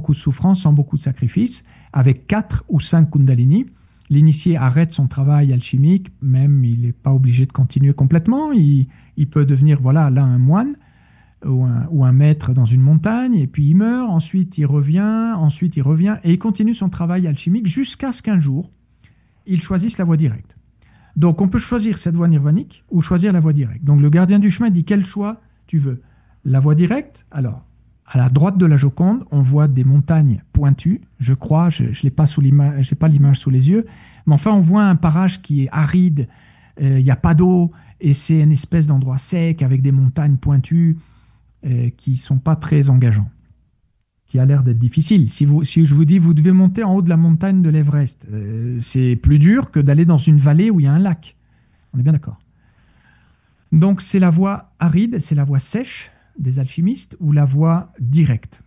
beaucoup de souffrance, sans beaucoup de sacrifices, avec 4 ou 5 Kundalini. L'initié arrête son travail alchimique, même il n'est pas obligé de continuer complètement. Il peut devenir, voilà, là, un moine ou un maître dans une montagne, et puis il meurt, ensuite il revient, et il continue son travail alchimique jusqu'à ce qu'un jour, il choisisse la voie directe. Donc on peut choisir cette voie nirvanique ou choisir la voie directe. Donc le gardien du chemin dit quel choix tu veux. La voie directe, alors, à la droite de la Joconde, on voit des montagnes pointues, je crois, je n'ai pas l'image sous les yeux, mais enfin on voit un parage qui est aride, il n'y a pas d'eau, et c'est une espèce d'endroit sec avec des montagnes pointues qui ne sont pas très engageants, qui a l'air d'être difficile. Si je vous dis vous devez monter en haut de la montagne de l'Everest, c'est plus dur que d'aller dans une vallée où il y a un lac. On est bien d'accord. Donc c'est la voie aride, c'est la voie sèche des alchimistes ou la voie directe.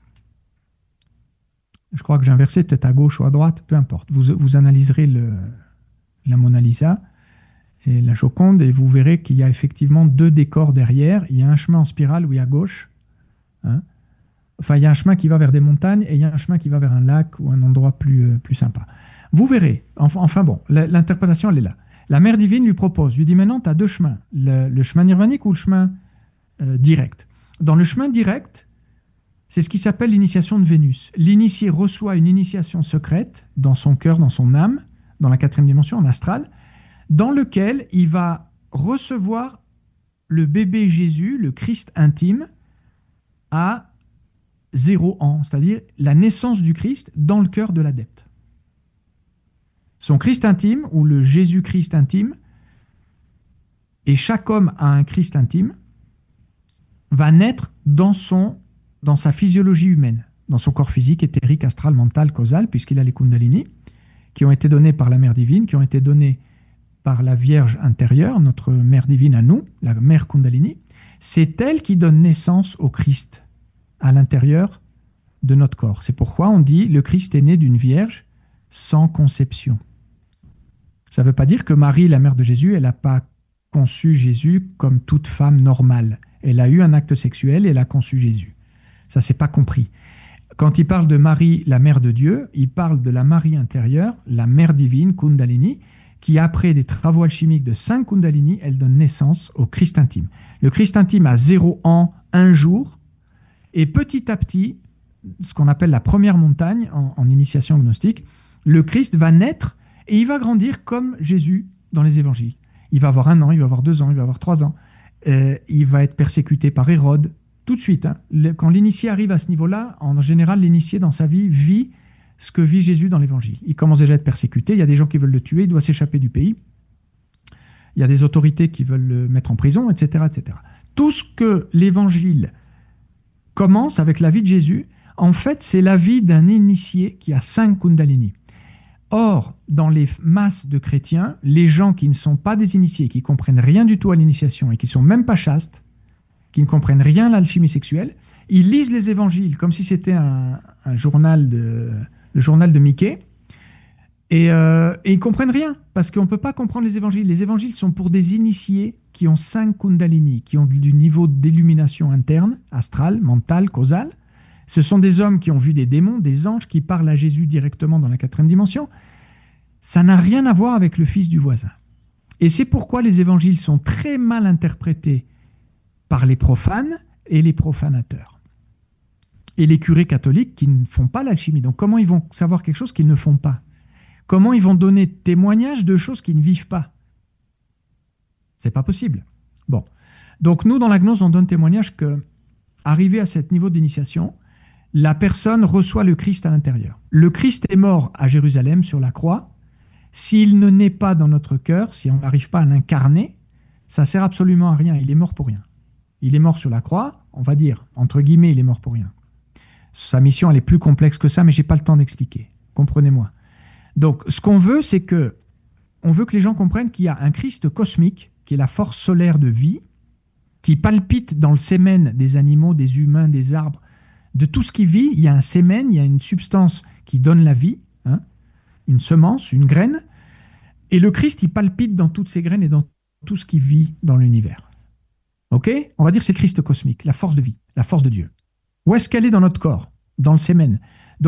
Je crois que j'ai inversé peut-être à gauche ou à droite, peu importe. Vous analyserez la Mona Lisa et la Joconde et vous verrez qu'il y a effectivement 2 décors derrière. Il y a un chemin en spirale, oui, à gauche. Hein. Enfin, il y a un chemin qui va vers des montagnes et il y a un chemin qui va vers un lac ou un endroit plus sympa. Vous verrez. Enfin bon, l'interprétation, elle est là. La mère divine lui propose, lui dit maintenant, tu as 2 chemins. Le chemin nirvanique ou le chemin direct. Dans le chemin direct, c'est ce qui s'appelle l'initiation de Vénus. L'initié reçoit une initiation secrète dans son cœur, dans son âme, dans la 4e dimension, en astral, dans lequel il va recevoir le bébé Jésus, le Christ intime, à 0 ans, c'est-à-dire la naissance du Christ dans le cœur de l'adepte. Son Christ intime, ou le Jésus-Christ intime, et chaque homme a un Christ intime, va naître dans sa physiologie humaine, dans son corps physique, éthérique, astral, mental, causal, puisqu'il a les Kundalini, qui ont été donnés par la Mère divine, qui ont été donnés par la Vierge intérieure, notre Mère divine à nous, la Mère Kundalini. C'est elle qui donne naissance au Christ à l'intérieur de notre corps. C'est pourquoi on dit le Christ est né d'une Vierge sans conception. Ça ne veut pas dire que Marie, la mère de Jésus, elle n'a pas conçu Jésus comme toute femme normale. Elle a eu un acte sexuel et elle a conçu Jésus. Ça, c'est pas compris. Quand il parle de Marie, la mère de Dieu, il parle de la Marie intérieure, la mère divine, Kundalini, qui après des travaux alchimiques de 5 Kundalini, elle donne naissance au Christ intime. Le Christ intime a 0 ans, 1 jour, et petit à petit, ce qu'on appelle la première montagne en initiation gnostique, le Christ va naître et il va grandir comme Jésus dans les évangiles. Il va avoir 1 an, il va avoir 2 ans, il va avoir 3 ans. Il va être persécuté par Hérode tout de suite. Hein. Quand l'initié arrive à ce niveau-là, en général, l'initié dans sa vie vit ce que vit Jésus dans l'évangile. Il commence déjà à être persécuté, il y a des gens qui veulent le tuer, il doit s'échapper du pays. Il y a des autorités qui veulent le mettre en prison, etc., etc. Tout ce que l'évangile commence avec la vie de Jésus, en fait, c'est la vie d'un initié qui a 5 Kundalini. Or, dans les masses de chrétiens, les gens qui ne sont pas des initiés, qui comprennent rien du tout à l'initiation et qui sont même pas chastes, qui ne comprennent rien à l'alchimie sexuelle, ils lisent les évangiles comme si c'était le journal de Mickey, et ils comprennent rien, parce qu'on ne peut pas comprendre les évangiles. Les évangiles sont pour des initiés qui ont 5 kundalini, qui ont du niveau d'illumination interne, astrale, mentale, causale. Ce sont des hommes qui ont vu des démons, des anges qui parlent à Jésus directement dans la 4e dimension. Ça n'a rien à voir avec le fils du voisin. Et c'est pourquoi les évangiles sont très mal interprétés par les profanes et les profanateurs. Et les curés catholiques qui ne font pas l'alchimie. Donc comment ils vont savoir quelque chose qu'ils ne font pas? Comment ils vont donner témoignage de choses qu'ils ne vivent pas? C'est pas possible. Bon. Donc nous, dans la gnose, on donne témoignage que, arrivé à ce niveau d'initiation, la personne reçoit le Christ à l'intérieur. Le Christ est mort à Jérusalem sur la croix. S'il ne naît pas dans notre cœur, si on n'arrive pas à l'incarner, ça sert absolument à rien. Il est mort pour rien. Il est mort sur la croix, on va dire, entre guillemets, il est mort pour rien. Sa mission, elle est plus complexe que ça, mais j'ai pas le temps d'expliquer. Comprenez-moi. Donc, ce qu'on veut, c'est que on veut que les gens comprennent qu'il y a un Christ cosmique, qui est la force solaire de vie, qui palpite dans le sémen des animaux, des humains, des arbres, de tout ce qui vit. Il y a un sémen, il y a une substance qui donne la vie, hein, une semence, une graine, et le Christ, il palpite dans toutes ces graines et dans tout ce qui vit dans l'univers. Ok? On va dire que c'est le Christ cosmique, la force de vie, la force de Dieu. Où est-ce qu'elle est dans notre corps? Dans le sémen.